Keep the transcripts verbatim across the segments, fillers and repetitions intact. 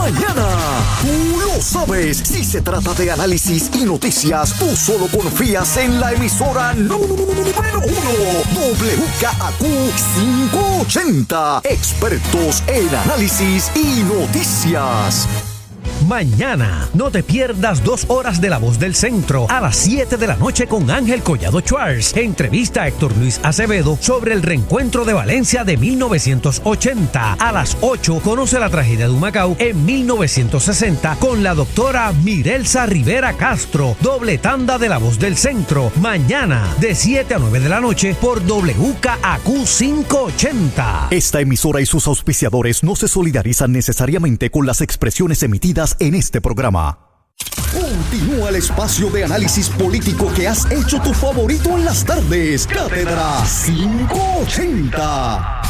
mañana. Tú lo sabes, si se trata de análisis y noticias, tú solo confías en la emisora número uno, W K A Q quinientos ochenta. Expertos en análisis y noticias. Mañana, no te pierdas dos horas de La Voz del Centro a las siete de la noche con Ángel Collado Schwartz. Entrevista a Héctor Luis Acevedo sobre el reencuentro de Valencia de mil novecientos ochenta. A las ocho, conoce la tragedia de Humacao en mil novecientos sesenta con la doctora Mirelsa Rivera Castro. Doble tanda de La Voz del Centro. Mañana, de siete a nueve de la noche por W K A Q quinientos ochenta. Esta emisora y sus auspiciadores no se solidarizan necesariamente con las expresiones emitidas en este programa. Continúa el espacio de análisis político que has hecho tu favorito en las tardes. Cátedra quinientos ochenta.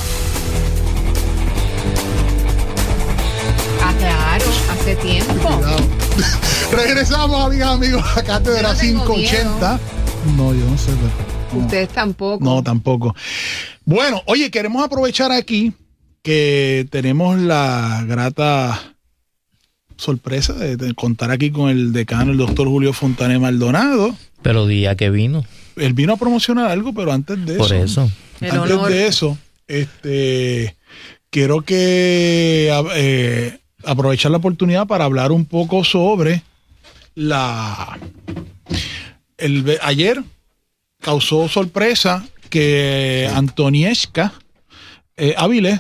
Ah, claro, hace tiempo. Regresamos, amigas, amigos, a Cátedra quinientos ochenta. No, yo no sé. No. Ustedes tampoco. No, tampoco. Bueno, oye, queremos aprovechar aquí que tenemos la grata sorpresa de, de contar aquí con el decano, el doctor Julio Fontané Maldonado. Pero día que vino. Él vino a promocionar algo, pero antes de Por eso. eso. El antes honor. de eso, este, quiero que eh, aprovechar la oportunidad para hablar un poco sobre la. El, ayer causó sorpresa que Antonieshka eh, Áviles,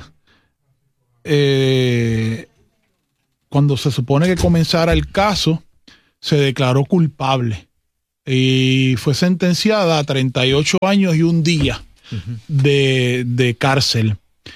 eh, cuando se supone que comenzara el caso, se declaró culpable y fue sentenciada a treinta y ocho años y un día uh-huh. de, de cárcel.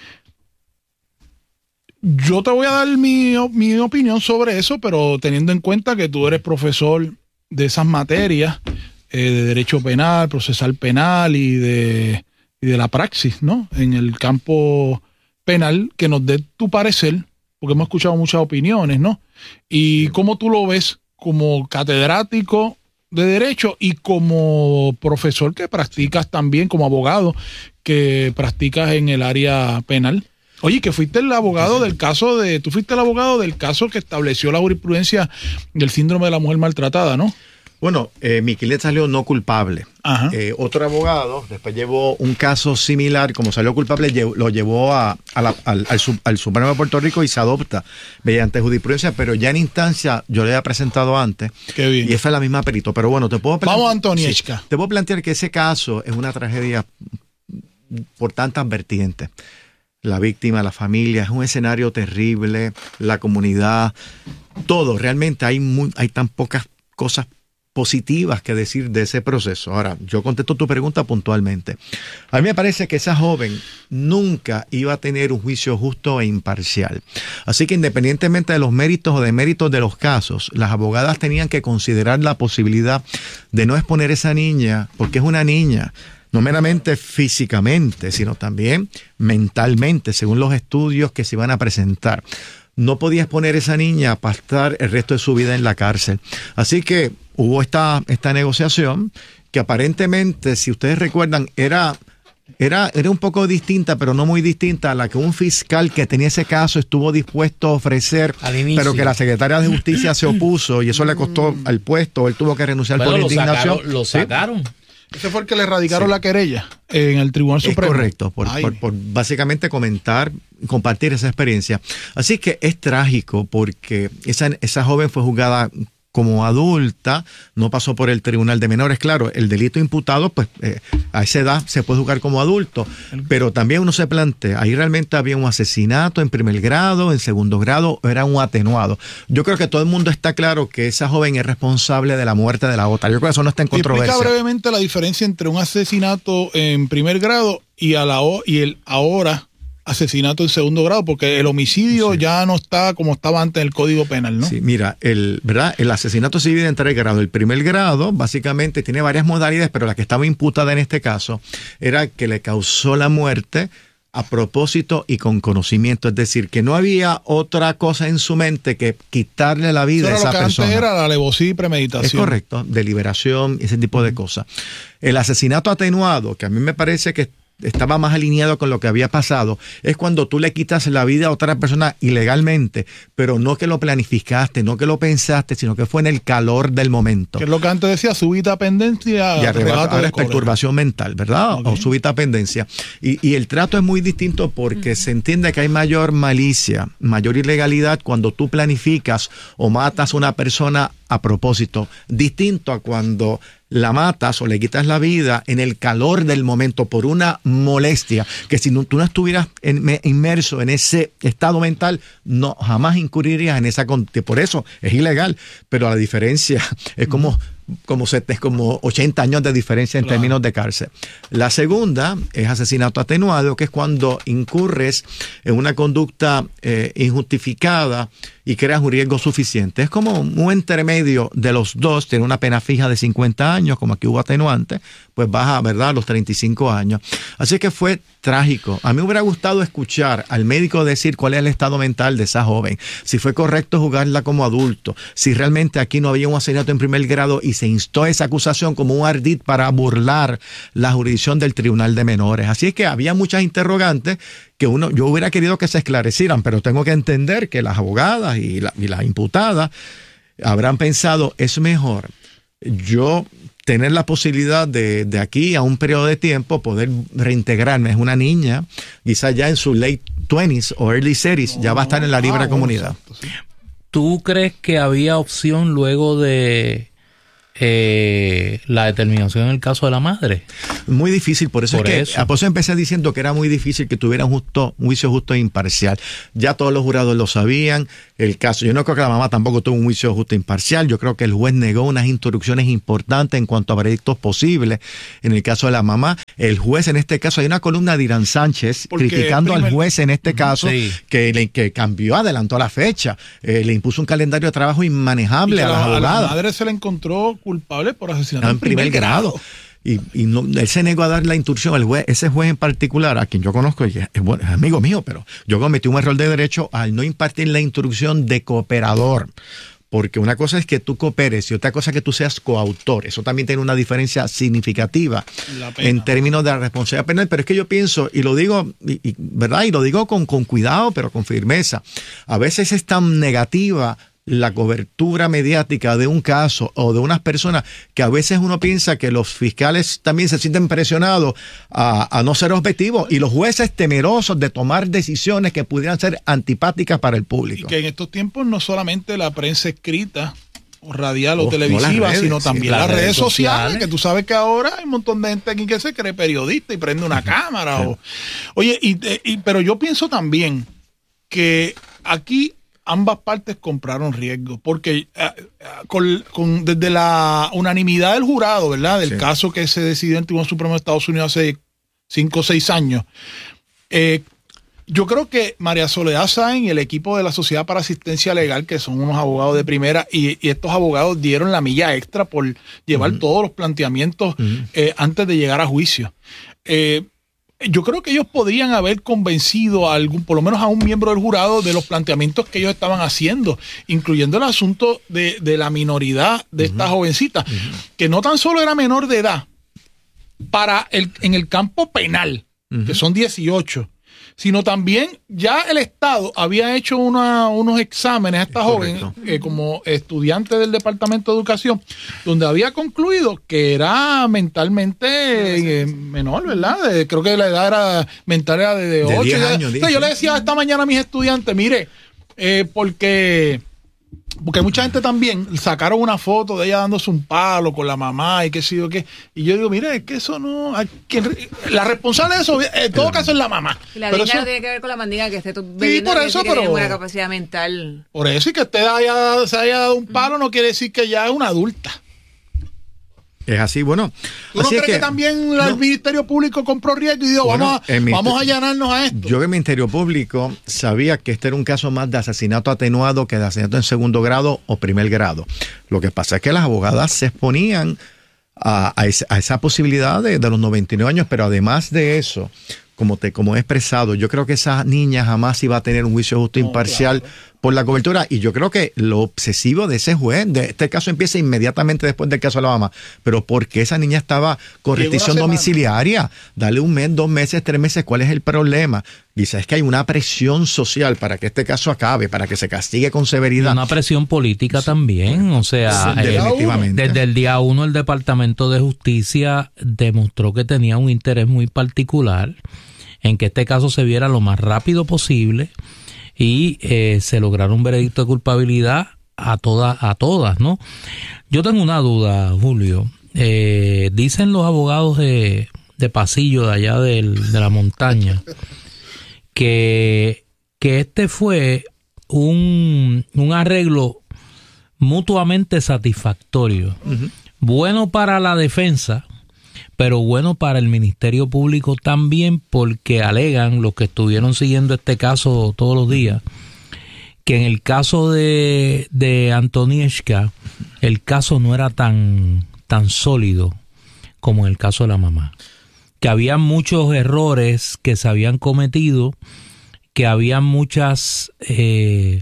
Yo te voy a dar mi, mi opinión sobre eso, pero teniendo en cuenta que tú eres profesor de esas materias, eh, de derecho penal, procesal penal y de, y de la praxis, ¿no? En el campo penal, que nos dé tu parecer, porque hemos escuchado muchas opiniones, ¿no? Y cómo tú lo ves como catedrático de Derecho y como profesor que practicas también, como abogado que practicas en el área penal. Oye, que fuiste el abogado del caso de, tú fuiste el abogado del caso que estableció la jurisprudencia del síndrome de la mujer maltratada, ¿no? Bueno, eh, Miquilet salió no culpable. Eh, otro abogado después llevó un caso similar, como salió culpable, llevó, lo llevó a, a la, al, al, sub, al Supremo de Puerto Rico y se adopta mediante jurisprudencia, pero ya en instancia yo le había presentado antes. Qué bien. Y fue la misma perito. Pero bueno, te puedo plantear. Vamos, Antonieshka. Sí, te puedo plantear que ese caso es una tragedia por tantas vertientes. La víctima, la familia, es un escenario terrible, la comunidad, todo. Realmente hay, muy, hay tan pocas cosas positivas que decir de ese proceso. Ahora, yo contesto tu pregunta puntualmente. A mí me parece que esa joven nunca iba a tener un juicio justo e imparcial. Así que independientemente de los méritos o deméritos de los casos, las abogadas tenían que considerar la posibilidad de no exponer a esa niña, porque es una niña, no meramente físicamente, sino también mentalmente, según los estudios que se iban a presentar. No podía exponer a esa niña a pasar el resto de su vida en la cárcel. Así que hubo esta, esta negociación que aparentemente, si ustedes recuerdan, era, era, era un poco distinta, pero no muy distinta a la que un fiscal que tenía ese caso estuvo dispuesto a ofrecer, pero que la secretaria de Justicia se opuso y eso le costó al puesto. Él tuvo que renunciar bueno, por lo indignación. Sacaron, lo sacaron. ¿Sí? Ese fue el que le radicaron sí. la querella en el Tribunal Supremo. Es correcto, por, por, por básicamente comentar, compartir esa experiencia. Así que es trágico porque esa, esa joven fue juzgada como adulta, no pasó por el tribunal de menores. Claro, el delito imputado, pues eh, a esa edad se puede juzgar como adulto, pero también uno se plantea, ahí realmente había un asesinato en primer grado, en segundo grado, era un atenuado. Yo creo que todo el mundo está claro que esa joven es responsable de la muerte de la otra. Yo creo que eso no está en controversia. Explica brevemente la diferencia entre un asesinato en primer grado y, a la, y el ahora asesinato en segundo grado, porque el homicidio sí. ya no está como estaba antes en el Código Penal, ¿no? Sí, mira, el, ¿verdad? El asesinato se divide en tres grados. El primer grado, básicamente, tiene varias modalidades, pero la que estaba imputada en este caso era que le causó la muerte a propósito y con conocimiento, es decir, que no había otra cosa en su mente que quitarle la vida a esa persona. Lo que antes era la alevosía y premeditación. Es correcto, deliberación, ese tipo de cosas. El asesinato atenuado, que a mí me parece que estaba más alineado con lo que había pasado, es cuando tú le quitas la vida a otra persona ilegalmente, pero no que lo planificaste, no que lo pensaste, sino que fue en el calor del momento. Que es lo que antes decía, súbita pendencia. Y arrebato, ahora es perturbación mental, ¿verdad? Okay. O súbita pendencia. Y, y el trato es muy distinto porque uh-huh. se entiende que hay mayor malicia, mayor ilegalidad cuando tú planificas o matas a una persona a propósito, distinto a cuando la matas o le quitas la vida en el calor del momento por una molestia, que si no, tú no estuvieras en, me, inmerso en ese estado mental, no jamás incurrirías en esa conducta. Por eso es ilegal, pero la diferencia es como, como, es como ochenta años de diferencia en claro. términos de cárcel. La segunda es asesinato atenuado, que es cuando incurres en una conducta eh, injustificada y creas un riesgo suficiente. Es como un intermedio de los dos, tiene una pena fija de cincuenta años, como aquí hubo atenuante, pues baja, ¿verdad?, a los treinta y cinco años. Así que fue trágico. A mí me hubiera gustado escuchar al médico decir cuál es el estado mental de esa joven, si fue correcto juzgarla como adulto, si realmente aquí no había un asesinato en primer grado y se instó esa acusación como un ardid para burlar la jurisdicción del Tribunal de Menores. Así es que había muchas interrogantes que uno, yo hubiera querido que se esclarecieran, pero tengo que entender que las abogadas y la, y la imputada habrán pensado, es mejor yo tener la posibilidad de, de aquí a un periodo de tiempo poder reintegrarme. Es una niña, quizás ya en sus late twenties o early thirties, ya va a estar en la libre ah, comunidad. Bueno, sí. ¿Tú crees que había opción luego de eh, la determinación en el caso de la madre? Muy difícil, por eso por es que eso. por eso empecé diciendo que era muy difícil que tuviera un, justo, un juicio justo e imparcial. Ya todos los jurados lo sabían. El caso, yo no creo que la mamá tampoco tuvo un juicio justo e imparcial. Yo creo que el juez negó unas instrucciones importantes en cuanto a veredictos posibles. En el caso de la mamá, el juez en este caso, hay una columna de Irán Sánchez Porque criticando primer... al juez en este caso sí. que, le, que cambió, adelantó la fecha, eh, le impuso un calendario de trabajo inmanejable a las abogadas. A la madre se le encontró culpable por asesinato en primer, primer grado. grado. Y, y no, él se negó a dar la instrucción. El juez, ese juez en particular, a quien yo conozco, es, es, bueno, es amigo mío, pero yo cometí un error de derecho al no impartir la instrucción de cooperador. Porque una cosa es que tú cooperes y otra cosa es que tú seas coautor. Eso también tiene una diferencia significativa en términos de la responsabilidad penal. Pero es que yo pienso, y lo digo, y, y, ¿verdad? Y lo digo con, con cuidado, pero con firmeza. A veces es tan negativa la cobertura mediática de un caso o de unas personas que a veces uno piensa que los fiscales también se sienten presionados a, a no ser objetivos y los jueces temerosos de tomar decisiones que pudieran ser antipáticas para el público. Y que en estos tiempos no solamente la prensa escrita o radial o, o televisiva, redes, sino también sí, las, las redes, redes sociales, sociales, que tú sabes que ahora hay un montón de gente aquí que se cree periodista y prende una cámara. O, oye, y, y, pero yo pienso también que aquí ambas partes compraron riesgo, porque uh, con, con, desde la unanimidad del jurado, ¿verdad? Del sí. caso que se decidió en el Tribunal Supremo de Estados Unidos hace cinco o seis años, eh, yo creo que María Soledad Sáenz y el equipo de la Sociedad para Asistencia Legal, que son unos abogados de primera, y, y estos abogados dieron la milla extra por llevar uh-huh. todos los planteamientos uh-huh. eh, antes de llegar a juicio. Eh, Yo creo que ellos podrían haber convencido a algún, por lo menos a un miembro del jurado, de los planteamientos que ellos estaban haciendo, incluyendo el asunto de, de la minoridad de uh-huh. esta jovencita, uh-huh. que no tan solo era menor de edad para el, en el campo penal, uh-huh. que son dieciocho, sino también ya el Estado había hecho una, unos exámenes a esta joven eh, como estudiante del Departamento de Educación, donde había concluido que era mentalmente eh, menor, ¿verdad? De, creo que la edad era mental era de, de ocho. diez años, diez. O sea, yo le decía esta mañana a mis estudiantes, mire, eh, porque... Porque mucha gente también sacaron una foto de ella dándose un palo con la mamá y qué sé yo qué. Y yo digo, mire, es que eso no... Hay, que, la responsable de eso, en todo caso, es la mamá. Y la pero niña eso, no tiene que ver con la mandinga que esté bebiendo, sí, por eso, que pero, tiene buena capacidad mental. Por eso, y que usted haya, se haya dado un palo no quiere decir que ya es una adulta. Es así, bueno. ¿Tú no así crees que, que también no, el Ministerio Público compró riesgo y dijo, bueno, vamos, a, vamos a allanarnos a esto? Yo que el Ministerio Público sabía que este era un caso más de asesinato atenuado que de asesinato en segundo grado o primer grado. Lo que pasa es que las abogadas se exponían a, a, esa, a esa posibilidad de, de los noventa y nueve años, pero además de eso, como te como he expresado, yo creo que esa niña jamás iba a tener un juicio justo e imparcial, claro. por la cobertura, y yo creo que lo obsesivo de ese juez, de este caso empieza inmediatamente después del caso de Alabama, pero porque esa niña estaba con restricción domiciliaria, dale un mes, dos meses, tres meses, ¿cuál es el problema? Dice, es que hay una presión social para que este caso acabe, para que se castigue con severidad. Y una presión política sí, también, o sea, sí, definitivamente. Eh, desde el día uno el Departamento de Justicia demostró que tenía un interés muy particular en que este caso se viera lo más rápido posible y eh, se lograra un veredicto de culpabilidad a todas, a todas, ¿no? Yo tengo una duda, Julio. Eh, dicen los abogados de, de pasillo de allá del, de la montaña que, que este fue un, un arreglo mutuamente satisfactorio. Uh-huh. Bueno para la defensa, pero bueno para el Ministerio Público también, porque alegan los que estuvieron siguiendo este caso todos los días, que en el caso de, de Antonieshka, el caso no era tan, tan sólido como en el caso de la mamá. Que había muchos errores que se habían cometido, que había muchas eh,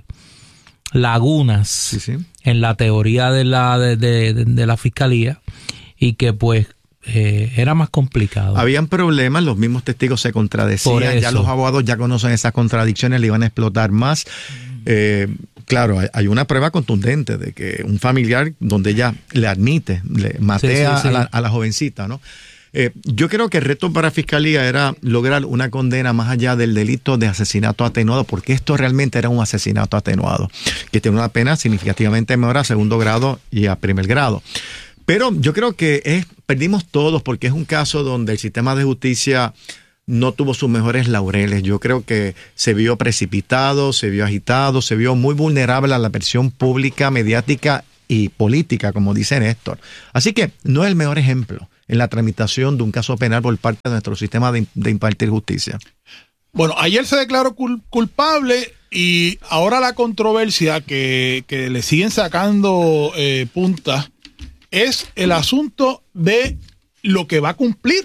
lagunas sí, sí. en la teoría de la, de, de, de la Fiscalía, y que pues Eh, era más complicado. Habían problemas, los mismos testigos se contradecían, ya los abogados ya conocen esas contradicciones, le iban a explotar más. Eh, claro, hay, hay una prueba contundente de que un familiar donde ella le admite, le matea sí, sí, sí. A, la, a la jovencita, ¿no? Eh, yo creo que el reto para Fiscalía era lograr una condena más allá del delito de asesinato atenuado, porque esto realmente era un asesinato atenuado, que tiene una pena significativamente menor a segundo grado y a primer grado. Pero yo creo que es, perdimos todos, porque es un caso donde el sistema de justicia no tuvo sus mejores laureles. Yo creo que se vio precipitado, se vio agitado, se vio muy vulnerable a la presión pública, mediática y política, como dice Néstor. Así que no es el mejor ejemplo en la tramitación de un caso penal por parte de nuestro sistema de, de impartir justicia. Bueno, ayer se declaró cul- culpable y ahora la controversia que, que le siguen sacando eh, puntas es el asunto de lo que va a cumplir.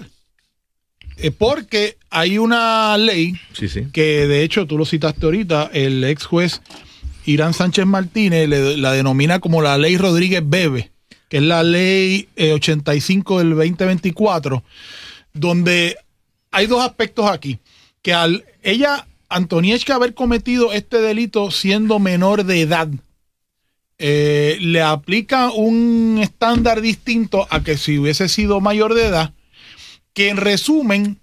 Eh, porque hay una ley sí, sí. que, de hecho, tú lo citaste ahorita, el ex juez Irán Sánchez Martínez le, la denomina como la ley Rodríguez Bebe, que es la ley eh, ochenta y cinco del veinte veinticuatro, donde hay dos aspectos aquí. Que al ella, Antonieshka, haber cometido este delito siendo menor de edad, Eh, le aplica un estándar distinto a que si hubiese sido mayor de edad, que en resumen,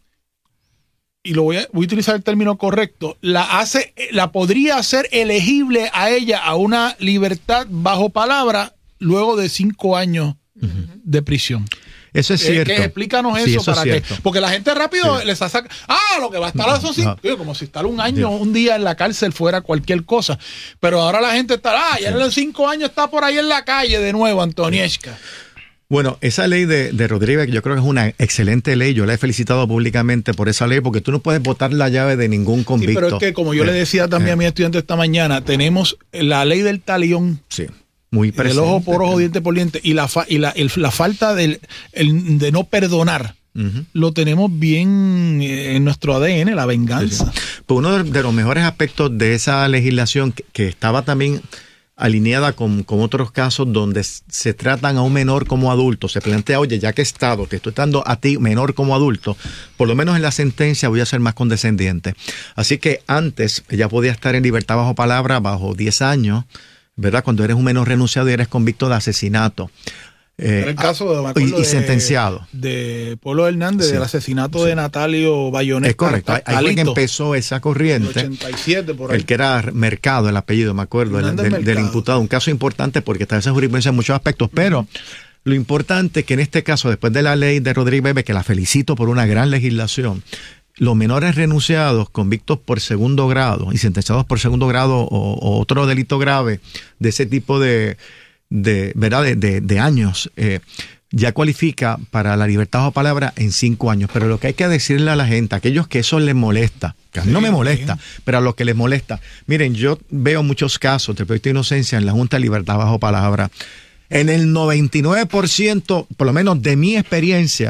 y lo voy a, voy a utilizar el término correcto, la hace, la podría hacer elegible a ella a una libertad bajo palabra luego de cinco años uh-huh. de prisión. Eso es cierto. Eh, que explícanos eso, sí, eso para que, porque la gente rápido sí. les saca, ah, lo que va a estar no, son cinco, no. como si estar un año, sí. un día en la cárcel fuera cualquier cosa. Pero ahora la gente está, ah, ya sí. en los cinco años está por ahí en la calle de nuevo, Antonieshka. Bueno, esa ley de, de Rodríguez, yo creo que es una excelente ley. Yo la he felicitado públicamente por esa ley, porque tú no puedes botar la llave de ningún convicto. Sí, pero es que, como yo eh, le decía también eh. a mi estudiante esta mañana, tenemos la ley del talión. Sí. Muy presente, el ojo por ojo, diente por diente, y la fa, y la, el, la falta del, el, de no perdonar, uh-huh. lo tenemos bien en nuestro A D N, la venganza. Sí, sí. Pues uno de los mejores aspectos de esa legislación, que, que estaba también alineada con, con otros casos donde se tratan a un menor como adulto, se plantea, oye, ya que Estado, te estoy tratando a ti menor como adulto, por lo menos en la sentencia voy a ser más condescendiente. Así que antes ella podía estar en libertad bajo palabra, bajo diez años, ¿verdad? Cuando eres un menor renunciado y eres convicto de asesinato. Eh, en el caso de, y, y de, sentenciado. De Polo Hernández, sí, del asesinato sí. de Natalio Bayoneta. Es correcto. Ahí fue que empezó esa corriente. El ochenta y siete, por ahí. El que era Mercado, el apellido, me acuerdo, el, del, del imputado. Un caso importante porque establece jurisprudencia en muchos aspectos, pero uh-huh. lo importante es que en este caso, después de la ley de Rodríguez Bebe, que la felicito por una gran legislación, los menores renunciados, convictos por segundo grado y sentenciados por segundo grado o, o otro delito grave de ese tipo de, de ¿verdad? De, de, de años, eh, ya cualifica para la libertad bajo palabra en cinco años. Pero lo que hay que decirle a la gente, a aquellos que eso les molesta, que a mí no me molesta, pero a los que les molesta, miren, yo veo muchos casos de proyecto de inocencia en la Junta de Libertad bajo palabra. En el noventa y nueve por ciento, por lo menos de mi experiencia,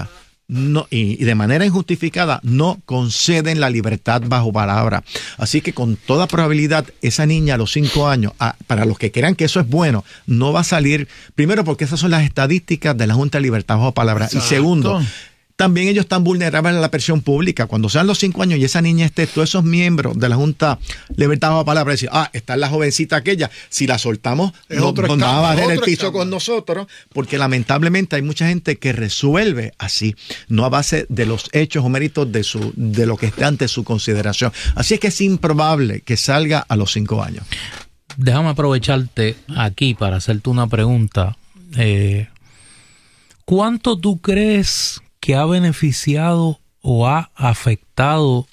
no, y, y de manera injustificada no conceden la libertad bajo palabra. Así que con toda probabilidad esa niña a los cinco años, a, para los que crean que eso es bueno, no va a salir, primero porque esas son las estadísticas de la Junta de Libertad bajo palabra. Exacto. Y segundo, también ellos están vulnerables a la presión pública. Cuando sean los cinco años y esa niña esté, todos esos miembros de la Junta Libertad bajo palabra decir, ah, está la jovencita aquella, si la soltamos, no, no va a bajar el piso con nosotros, porque lamentablemente hay mucha gente que resuelve así, no a base de los hechos o méritos de su de lo que esté ante su consideración. Así es que es improbable que salga a los cinco años. Déjame aprovecharte aquí para hacerte una pregunta. Eh, ¿Cuánto tú crees que ha beneficiado o ha afectado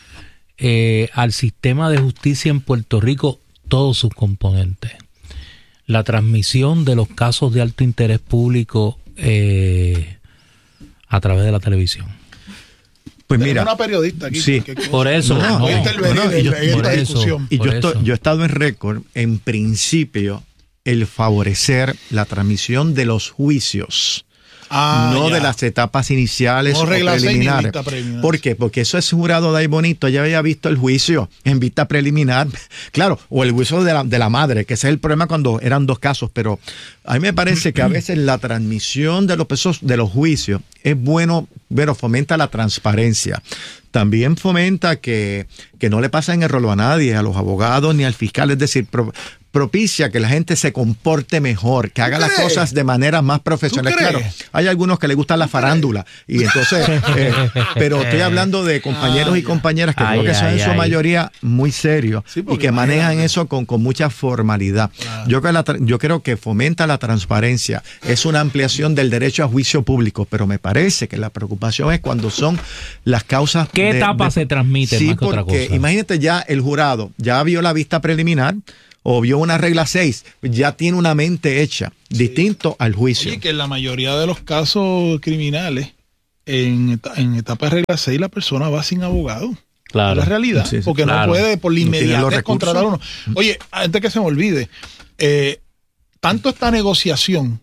eh, al sistema de justicia en Puerto Rico todos sus componentes? La transmisión de los casos de alto interés público eh, a través de la televisión. Pues mira, una periodista aquí. Sí, por eso. No, no, no, y yo, por eso, y yo, estoy, yo he estado en récord, en principio, el favorecer la transmisión de los juicios. Ah, no ya. De las etapas iniciales no o preliminares. Preliminar. ¿Por qué? Porque eso es jurado de ahí bonito. Ya había visto el juicio en vista preliminar. Claro, o el juicio de la, de la madre, que ese es el problema cuando eran dos casos. Pero a mí me parece que a veces la transmisión de los, pesos, de los juicios es bueno, pero fomenta la transparencia. También fomenta que, que no le pasen el rolo a nadie, a los abogados ni al fiscal. Es decir, pro, propicia que la gente se comporte mejor, que haga las cosas de manera más profesional. Claro, hay algunos que les gusta la farándula y entonces, eh, pero estoy hablando de compañeros ay, y compañeras que ay, creo que son ay, en su ay. mayoría muy serios sí, y que manejan eso con, con mucha formalidad. Claro. Yo, creo la, yo creo que fomenta la transparencia, es una ampliación del derecho a juicio público, pero me parece que la preocupación es cuando son las causas. ¿Qué de, etapa de, se transmite sí, más que otra cosa? Imagínate, ya el jurado ya vio la vista preliminar o vio una regla seis, ya tiene una mente hecha, sí. distinto al juicio. Y que en la mayoría de los casos criminales, en, en etapa de regla seis, la persona va sin abogado. Claro. Es la realidad, sí, sí, porque claro. no puede por la inmediatez contratar a uno. Oye, antes que se me olvide, eh, tanto esta negociación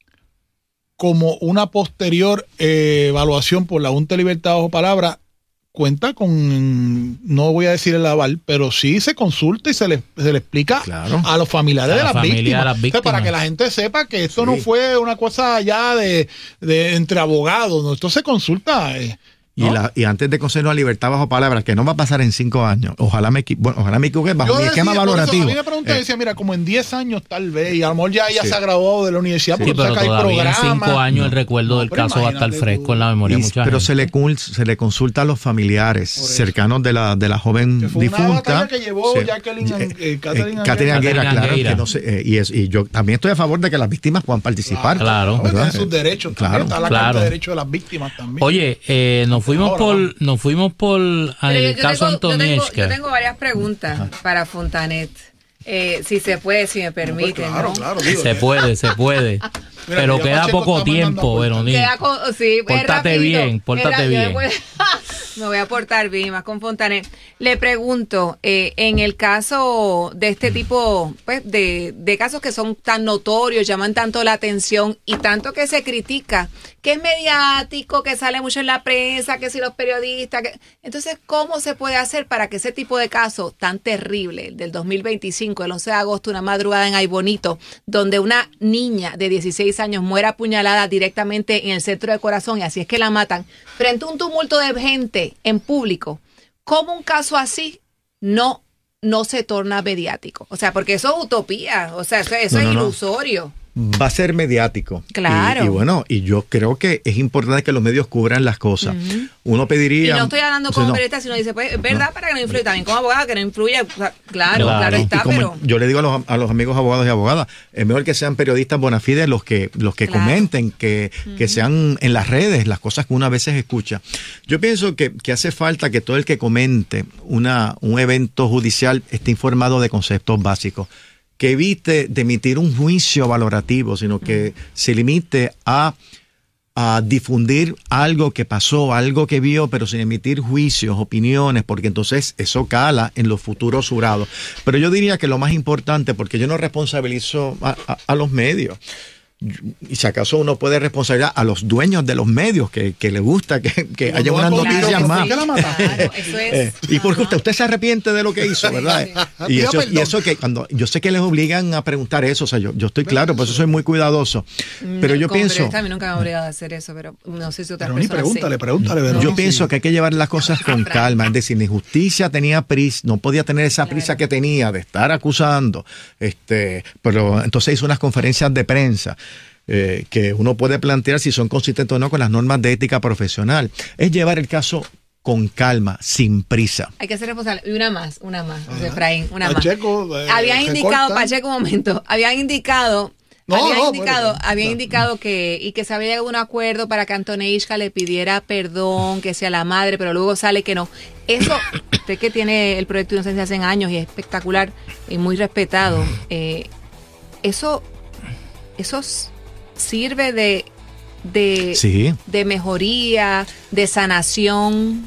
como una posterior eh, evaluación por la Junta de Libertad bajo palabra cuenta con, no voy a decir el aval, pero sí se consulta y se le, se le explica claro. a los familiares a de, las víctimas, de las víctimas. O sea, para que la gente sepa que esto sí. no fue una cosa ya de, de entre abogados, ¿no? Esto se consulta. Eh. Y, ¿no? la, y antes de concedernos a libertad bajo palabra, que no va a pasar en cinco años, ojalá me bueno, ojalá me equivoque bajo Yo mi decía, esquema valorativo. Eso, a mí me pregunté, eh, decía, mira, como en diez años tal vez, y a lo mejor ya ella sí. se ha graduado de la universidad, sí, pero, pero hay todavía en cinco años no. el recuerdo no, del caso va a estar fresco tú. en la memoria de mucha Pero gente. se le, se le consulta a los familiares cercanos de la, de la joven que fue difunta. Una batalla que llevó sí. Jacqueline, eh, eh, Catherine, eh, Catherine Aguera, claro. Que no sé, eh, y, es, y yo también estoy a favor de que las víctimas puedan participar. Claro. Tienen sus derechos. Claro. Está la Carta de Derechos de las Víctimas también. Oye, eh, nos fuimos por nos fuimos por el caso Antonieshka. Yo tengo varias preguntas Ajá. para Fontanet. Eh, si se puede, si me permiten. Claro, ¿no? claro, digo, se puede, se puede. Mira, pero queda poco tiempo, Verónica. Sí, pórtate bien, pórtate bien. Voy, me voy a portar bien, más con Fontanet. Le pregunto, eh, en el caso de este tipo, pues, de, de casos que son tan notorios, llaman tanto la atención y tanto que se critica, que es mediático, que sale mucho en la prensa, que si los periodistas, que... entonces, ¿cómo se puede hacer para que ese tipo de caso tan terrible del dos mil veinticinco, el once de agosto, una madrugada en Ay Bonito, donde una niña de dieciséis años muera apuñalada directamente en el centro del corazón y así es que la matan, frente a un tumulto de gente en público, ¿cómo un caso así no, no se torna mediático? O sea, porque eso es utopía, o sea, eso, eso no, es no, ilusorio. No. Va a ser mediático. Claro. Y, y bueno, y yo creo que es importante que los medios cubran las cosas. Uh-huh. Uno pediría... Y no estoy hablando como no. periodista, sino dice, pues, es verdad no. para que no influya. También como abogada, que no influya. O sea, claro, claro, claro está, pero... Yo le digo a los, a los amigos abogados y abogadas, es mejor que sean periodistas bona fide los que, los que claro. comenten, que, uh-huh. que sean en las redes las cosas que uno a veces escucha. Yo pienso que, que hace falta que todo el que comente una, un evento judicial esté informado de conceptos básicos, que evite de emitir un juicio valorativo, sino que uh-huh. se limite a, a difundir algo que pasó, algo que vio, pero sin emitir juicios, opiniones, porque entonces eso cala en los futuros jurados. Pero yo diría que lo más importante, porque yo no responsabilizo a, a, a los medios, y si acaso uno puede responsabilizar a los dueños de los medios que, que les gusta que, que haya unas noticias claro, más. sí, claro, eso es. Eh, y porque usted, usted se arrepiente de lo que hizo, ¿verdad? Y eso, y eso que cuando yo sé que les obligan a preguntar eso, o sea, yo, yo estoy claro, por eso soy muy cuidadoso. Pero yo Como pienso. periodista, a mí nunca me han obligado a hacer eso, pero no sé si otras Pero ni personas pregúntale, sí. pregúntale, Yo Verónica. pienso que hay que llevar las cosas con calma, es decir, la justicia tenía prisa, no podía tener esa prisa Claro. que tenía de estar acusando, este, pero entonces hizo unas conferencias de prensa. Eh, que uno puede plantear si son consistentes o no con las normas de ética profesional. Es llevar el caso con calma, sin prisa. Hay que ser responsable. Y una más, una más, José Efraín, una Pacheco, más. eh, Habían indicado, recorta. Pacheco, un momento, habían indicado, No, habían no, indicado, bueno, habían no. indicado que, y que se había llegado a un acuerdo para que Antoneishka le pidiera perdón, que sea la madre, pero luego sale que no. Eso, usted que tiene el proyecto de inocencia hace años y es espectacular y muy respetado, eh, eso, eso s- sirve de, de, Sí. de mejoría, de sanación.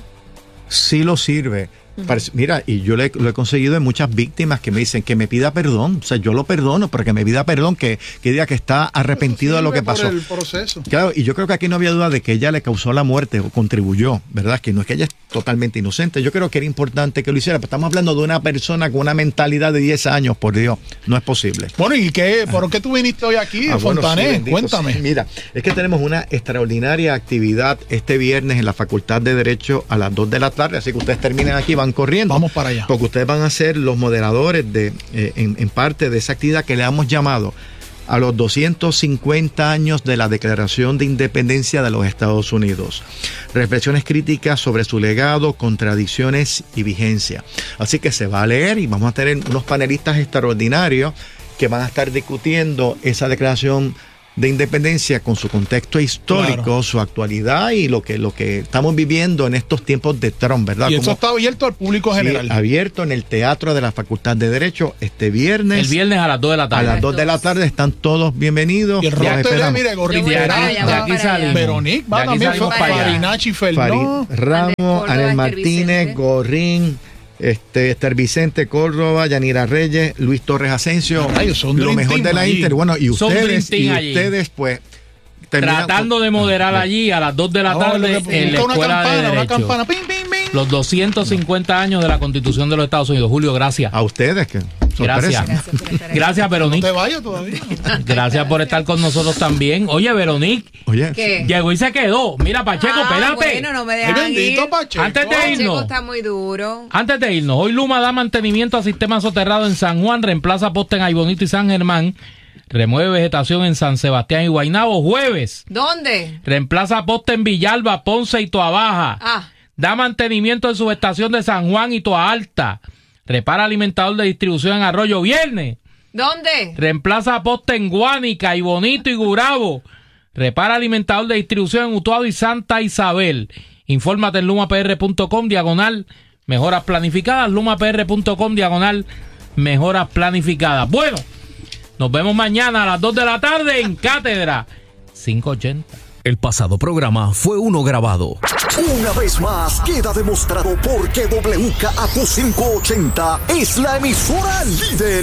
Sí lo sirve. Parece- Mira, y yo le- lo he conseguido en muchas víctimas que me dicen que me pida perdón. O sea, yo lo perdono, pero que me pida perdón, que, que diga que está arrepentido de lo que Sirve por pasó. el proceso. Claro, y yo creo que aquí no había duda de que ella le causó la muerte o contribuyó, ¿verdad? Que no es que ella es totalmente inocente. Yo creo que era importante que lo hiciera, pero estamos hablando de una persona con una mentalidad de diez años, por Dios, no es posible. Bueno, ¿y qué? ¿Por qué tú viniste hoy aquí, Ah, bueno, Fontané? sí, bendito, Cuéntame. sí. Mira, es que tenemos una extraordinaria actividad este viernes en la Facultad de Derecho a las dos de la tarde, así que ustedes terminen aquí, van corriendo. Vamos para allá. Porque ustedes van a ser los moderadores de, eh, en, en parte de esa actividad que le hemos llamado a los doscientos cincuenta años de la Declaración de Independencia de los Estados Unidos. Reflexiones críticas sobre su legado, contradicciones y vigencia. Así que se va a leer y vamos a tener unos panelistas extraordinarios que van a estar discutiendo esa declaración de independencia con su contexto histórico, Claro. su actualidad y lo que, lo que estamos viviendo en estos tiempos de Trump, ¿verdad? Y eso Como- está abierto al público Sí, general. abierto en el Teatro de la Facultad de Derecho este viernes. El viernes a las dos de la a tarde. las dos de la tarde están todos bienvenidos. Y el Los roster es, esperamos. mire, Yo Gorrín voy De para Verá, aquí, allá, de vamos aquí para allá. salimos. Veronique, va De aquí también, salimos para allá. Farinachi Farid Ferdón. Ramos, Córdoba, Anel Esther Martínez, Vicente. Gorrín, este, Esther Vicente Córdoba, Yanira Reyes, Luis Torres Asensio. Ay, son lo Dream mejor Team de la allí. Inter. Bueno, y Son ustedes, Dream y Team allí. ustedes pues terminan- Tratando de moderar allí a las dos de la Vamos a tarde ver lo que- en la busca una Escuela de campana, una Derecho. campana. Pim, pim, pim. Los doscientos cincuenta años de la Constitución de los Estados Unidos. Julio, gracias. a ustedes que sorpresa. Gracias. Gracias por estar aquí. Gracias, No Veronique. te vayas todavía. Gracias por estar con nosotros también. Oye, Veronique, Oye, ¿Qué? llegó y se quedó. Mira, Pacheco, Ah, espérate. bueno, no me Ay, dejan bendito ir. Pacheco. Antes de Pacheco irnos. está muy duro. Antes de irnos, hoy Luma da mantenimiento a sistema soterrado en San Juan, reemplaza poste en Aybonito y San Germán, remueve vegetación en San Sebastián y Guaynabo. Jueves, ¿Dónde? reemplaza poste en Villalba, Ponce y Toabaja. Ah, Da mantenimiento en subestación de San Juan y Toa Alta. Repara alimentador de distribución en Arroyo. Viernes, ¿dónde? reemplaza poste en Guánica y Bonito y Gurabo. Repara alimentador de distribución en Utuado y Santa Isabel. Infórmate en lumapr punto com diagonal mejoras planificadas. lumapr punto com diagonal mejoras planificadas. Bueno, nos vemos mañana a las dos de la tarde en Cátedra quinientos ochenta. El pasado programa fue uno grabado. Una vez más queda demostrado por qué W K A Q quinientos ochenta es la emisora líder